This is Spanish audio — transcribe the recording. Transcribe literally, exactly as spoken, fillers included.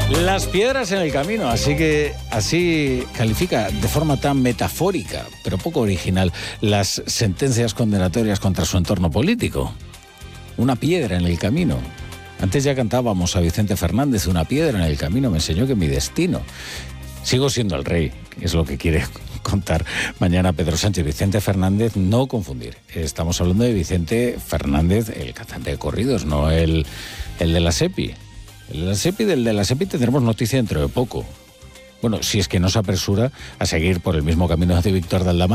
Las piedras en el camino, así que así califica de forma tan metafórica, pero poco original, las sentencias condenatorias contra su entorno político. Una piedra en el camino. Antes ya cantábamos a Vicente Fernández, una piedra en el camino me enseñó que mi destino. Sigo siendo el rey, es lo que quiere contar mañana Pedro Sánchez. Vicente Fernández, no confundir. Estamos hablando de Vicente Fernández, el cantante de corridos, no el, el de la SEPI. El de la SEPI, del de la SEPI tendremos noticia dentro de poco. Bueno, si es que no se apresura a seguir por el mismo camino de Víctor de Aldama,